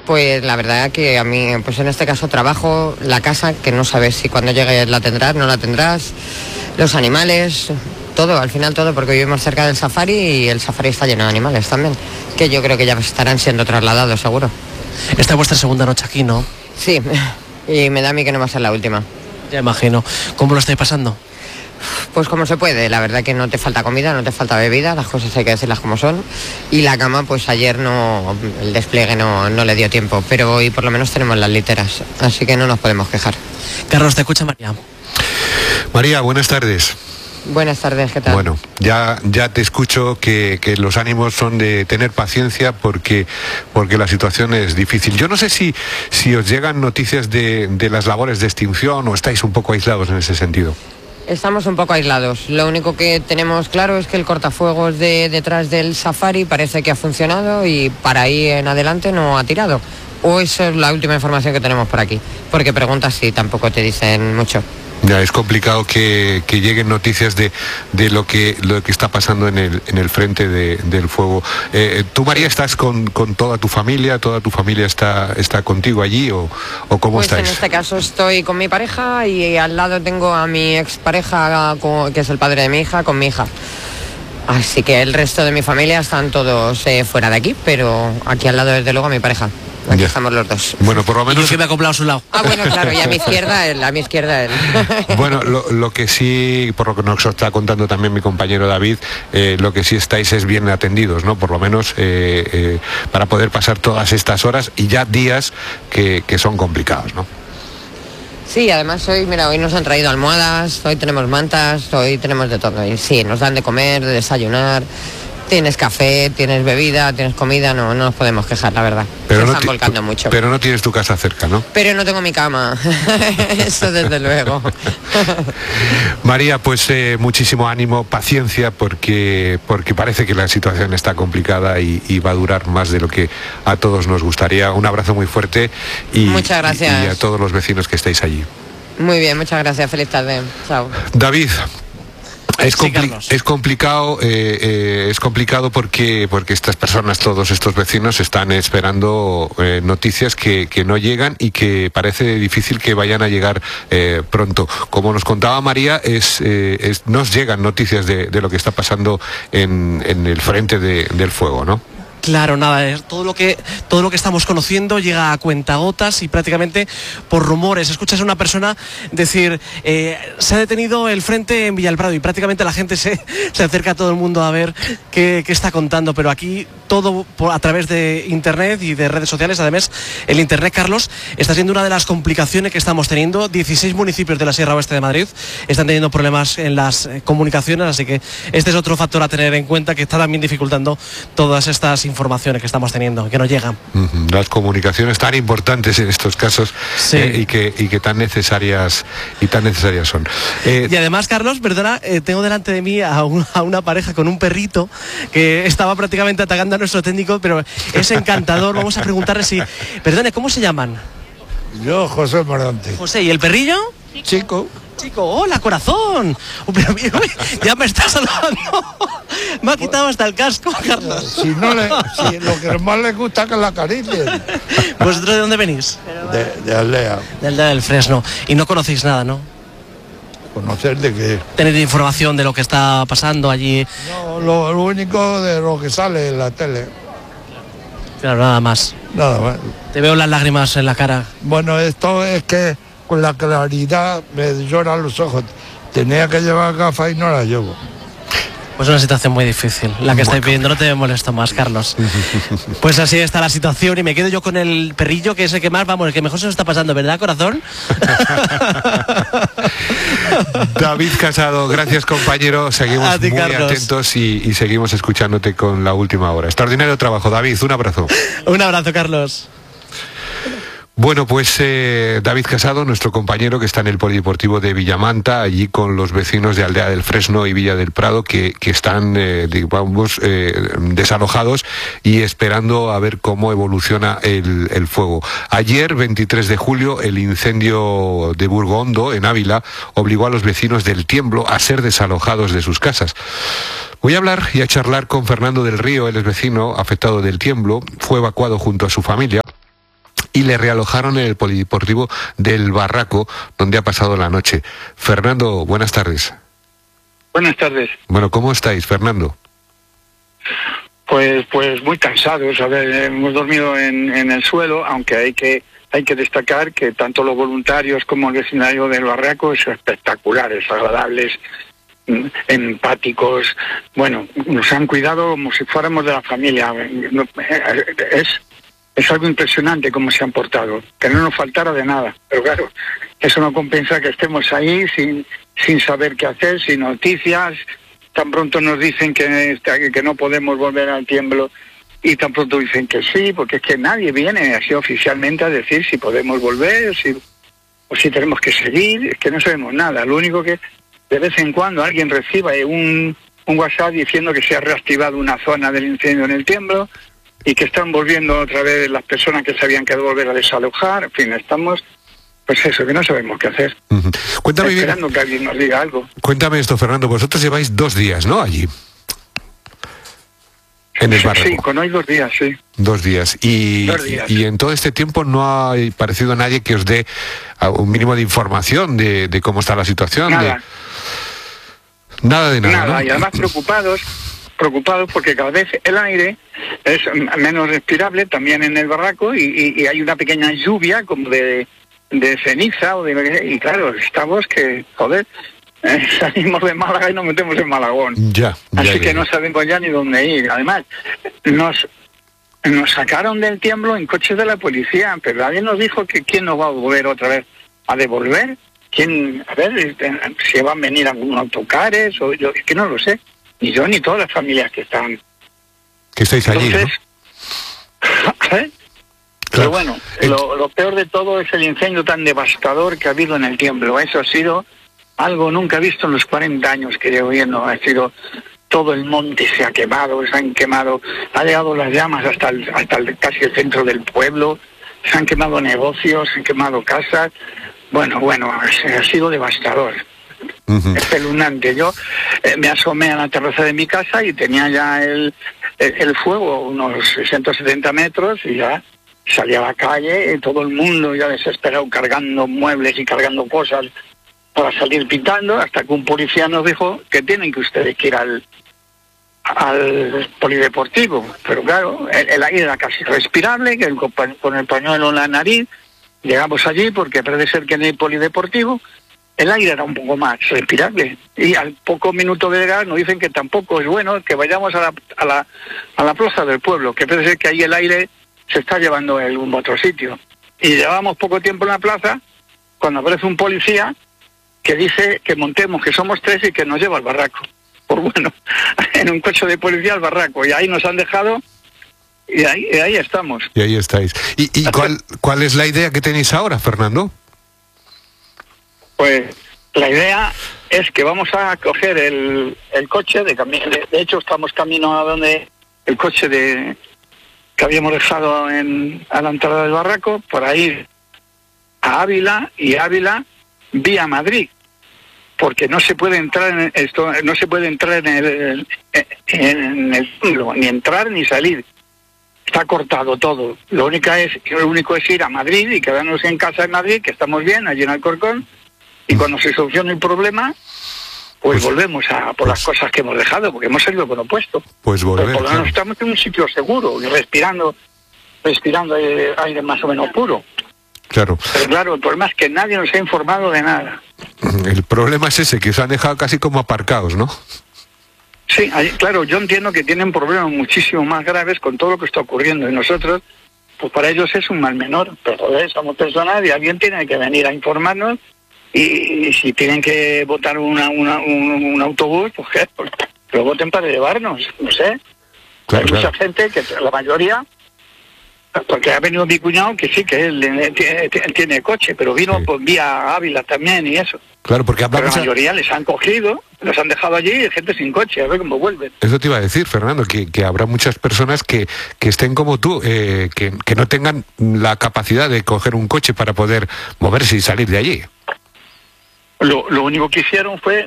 Pues la verdad que a mí, pues en este caso trabajo, la casa, que no sabes si cuando llegues la tendrás, no la tendrás, los animales, todo, al final todo, porque vivimos cerca del safari y el safari está lleno de animales también, que yo creo que ya estarán siendo trasladados seguro. Esta es vuestra segunda noche aquí, ¿no? Sí, y me da a mí que no va a ser la última. Ya imagino. ¿Cómo lo estáis pasando? Pues como se puede, la verdad que no te falta comida, no te falta bebida, las cosas hay que decirlas como son. Y la cama, pues ayer no, el despliegue no le dio tiempo, pero hoy por lo menos tenemos las literas, así que no nos podemos quejar. Carlos, te escucha María. María, buenas tardes. Buenas tardes, ¿qué tal? Bueno, ya te escucho que los ánimos son de tener paciencia porque la situación es difícil. Yo no sé si os llegan noticias de las labores de extinción o estáis un poco aislados en ese sentido. Estamos un poco aislados. Lo único que tenemos claro es que el cortafuegos detrás del safari parece que ha funcionado y para ahí en adelante no ha tirado. O esa es la última información que tenemos por aquí. Porque preguntas y tampoco te dicen mucho. Ya, es complicado que lleguen noticias de lo que está pasando en el frente del fuego. ¿Tú, María, estás con toda tu familia está contigo allí o cómo pues estáis? En este caso estoy con mi pareja y al lado tengo a mi expareja, que es el padre de mi hija, con mi hija. Así que el resto de mi familia están todos fuera de aquí, pero aquí al lado desde luego a mi pareja. Aquí ya estamos los dos. Bueno, por lo menos... Y yo que me ha acoplado a su lado. Ah, bueno, claro, y a mi izquierda él, Bueno, lo que sí, por lo que nos está contando también mi compañero David, lo que sí estáis es bien atendidos, ¿no? Por lo menos para poder pasar todas estas horas y ya días que son complicados, ¿no? Sí, además hoy nos han traído almohadas, hoy tenemos mantas, hoy tenemos de todo. Y sí, nos dan de comer, de desayunar. Tienes café, tienes bebida, tienes comida, no nos podemos quejar, la verdad. Pero se están volcando mucho. Pero no tienes tu casa cerca, ¿no? Pero no tengo mi cama, eso desde luego. María, pues muchísimo ánimo, paciencia, porque parece que la situación está complicada y va a durar más de lo que a todos nos gustaría. Un abrazo muy fuerte y, muchas gracias. Y a todos los vecinos que estáis allí. Muy bien, muchas gracias, feliz tarde. Chao. David. Es complicado porque estas personas, todos estos vecinos, están esperando noticias que no llegan y que parece difícil que vayan a llegar pronto. Como nos contaba María, nos llegan noticias de lo que está pasando en el frente del fuego, ¿no? Claro, nada, todo lo que estamos conociendo llega a cuentagotas y prácticamente por rumores. Escuchas a una persona decir, se ha detenido el frente en Villalprado y prácticamente la gente se acerca a todo el mundo a ver qué está contando, pero aquí todo a través de internet y de redes sociales. Además, el internet, Carlos, está siendo una de las complicaciones que estamos teniendo. 16 municipios de la Sierra Oeste de Madrid están teniendo problemas en las comunicaciones, así que este es otro factor a tener en cuenta que está también dificultando todas estas informaciones que estamos teniendo, que nos llegan. Las comunicaciones tan importantes en estos casos, sí. y que tan necesarias son. Y además, Carlos, perdona, tengo delante de mí a una pareja con un perrito que estaba prácticamente atacando a nuestro técnico, pero es encantador. Vamos a preguntarle si... Perdone, ¿cómo se llaman? Yo, José Morante. José, ¿y el perrillo? Chico, hola, corazón. Pero mira, ya me está saludando. Me ha quitado hasta el casco, Carlos. Si lo que más les gusta es que la acaricien. ¿Vosotros de dónde venís? De Aldea. De Aldea del Fresno. Y no conocéis nada, ¿no? ¿Conocer de qué? ¿Tenéis información de lo que está pasando allí? No, lo único de lo que sale en la tele. Claro, nada más. Nada más. Te veo las lágrimas en la cara. Bueno, esto es que con la claridad me lloran los ojos. Tenía que llevar gafas y no las llevo. Pues una situación muy difícil, la que estáis viviendo. No te molesto más, Carlos. Pues así está la situación y me quedo yo con el perrillo, que es el que más, el que mejor se nos está pasando, ¿verdad, corazón? David Casado, gracias, compañero. Seguimos ti, muy Carlos. Atentos y seguimos escuchándote con la última hora. Extraordinario trabajo, David. Un abrazo. Un abrazo, Carlos. Bueno, pues David Casado, nuestro compañero que está en el Polideportivo de Villamanta, allí con los vecinos de Aldea del Fresno y Villa del Prado, que están, desalojados y esperando a ver cómo evoluciona el fuego. Ayer, 23 de julio, el incendio de Burgo Hondo, en Ávila, obligó a los vecinos del Tiemblo a ser desalojados de sus casas. Voy a hablar y a charlar con Fernando del Río, él es vecino afectado del Tiemblo, fue evacuado junto a su familia. y le realojaron en el polideportivo del Barraco, donde ha pasado la noche. Fernando, buenas tardes. Buenas tardes. Bueno, ¿cómo estáis, Fernando? Pues muy cansados. A ver, hemos dormido en el suelo, aunque hay que destacar que tanto los voluntarios como el vecindario del Barraco son espectaculares, agradables, empáticos. Bueno, nos han cuidado como si fuéramos de la familia. Es algo impresionante cómo se han portado, que no nos faltara de nada. Pero claro, eso no compensa que estemos ahí sin saber qué hacer, sin noticias. Tan pronto nos dicen que no podemos volver al tiemblo y tan pronto dicen que sí, porque es que nadie viene así oficialmente a decir si podemos volver o si tenemos que seguir. Es que no sabemos nada. Lo único que de vez en cuando alguien reciba un WhatsApp diciendo que se ha reactivado una zona del incendio en el tiemblo y que están volviendo otra vez las personas que se habían quedado volver a desalojar. En fin, estamos, pues eso, que no sabemos qué hacer. Cuéntame esperando que alguien nos diga algo. Cuéntame esto, Fernando. Vosotros lleváis 2 días, ¿no?, allí, en el Barraco. Sí, con hoy 2 días, sí. 2 días. 2 días. Y en todo este tiempo no ha parecido nadie que os dé un mínimo de información de cómo está la situación. Nada. Nada de nada. Nada, ¿no? y además preocupados porque cada vez el aire es menos respirable también en el Barraco y hay una pequeña lluvia como de ceniza y claro, estamos que, joder, salimos de Málaga y nos metemos en Malagón. Así que no sabemos ya ni dónde ir. Además, nos sacaron del tiemblo en coches de la policía, pero nadie nos dijo que quién nos va a volver otra vez a devolver. ¿Quién? A ver, si van a venir algunos autocares o yo, es que no lo sé. Ni yo ni todas las familias que están. Que estáis allí. Entonces, ¿no? ¿Eh? Pero bueno, lo peor de todo es el incendio tan devastador que ha habido en el tiemblo. Eso ha sido algo nunca visto en los 40 años que llevo viendo. Ha sido todo el monte se ha quemado, se han quemado, ha llegado las llamas hasta casi el centro del pueblo, se han quemado negocios, se han quemado casas. Bueno, ha sido devastador. Espeluznante. Yo me asomé a la terraza de mi casa y tenía ya el fuego unos 670 metros y ya salí a la calle y todo el mundo ya desesperado cargando muebles y cargando cosas para salir pintando, hasta que un policía nos dijo que tienen que ustedes que ir al polideportivo. Pero claro, el aire era casi respirable, que con el pañuelo en la nariz llegamos allí porque parece ser que en el polideportivo el aire era un poco más respirable y al poco minuto de llegar nos dicen que tampoco es bueno que vayamos a la plaza del pueblo, que parece ser que ahí el aire se está llevando a otro sitio. Y llevamos poco tiempo en la plaza cuando aparece un policía que dice que montemos, que somos 3 y que nos lleva al Barraco. Pues bueno, en un coche de policía al Barraco, y ahí nos han dejado y ahí estamos. Y ahí estáis. ¿Y cuál es la idea que tenéis ahora, Fernando? Pues la idea es que vamos a coger el coche, de hecho estamos camino a donde el coche que habíamos dejado a la entrada del Barraco, para ir a Ávila y Ávila vía Madrid, porque no se puede entrar en el pueblo, ni entrar ni salir. Está cortado todo. Lo único es ir a Madrid y quedarnos en casa en Madrid, que estamos bien, allí en Alcorcón, y cuando se solucione el problema, pues volvemos por las cosas que hemos dejado, porque hemos salido con lo opuesto. Pues volver. Pero por lo menos estamos en un sitio seguro y respirando aire más o menos puro. Claro. Pero claro, el problema es que nadie nos ha informado de nada. El problema es ese, que os han dejado casi como aparcados, ¿no? Sí, claro, yo entiendo que tienen problemas muchísimo más graves con todo lo que está ocurriendo y nosotros, pues para ellos es un mal menor, pero joder, somos personas y alguien tiene que venir a informarnos y si tienen que votar un autobús, pues que lo voten para llevarnos, no sé. Claro, hay mucha gente, que la mayoría, porque ha venido mi cuñado, que sí, que él tiene coche, pero vino por vía Ávila también y eso. Claro, porque pero la mayoría les han cogido, los han dejado allí y gente sin coche, a ver cómo vuelven. Eso te iba a decir, Fernando, que habrá muchas personas que estén como tú, que no tengan la capacidad de coger un coche para poder moverse y salir de allí. Lo único que hicieron fue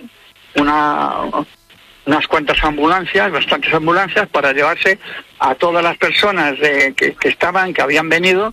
unas cuantas ambulancias, bastantes ambulancias, para llevarse a todas las personas que habían venido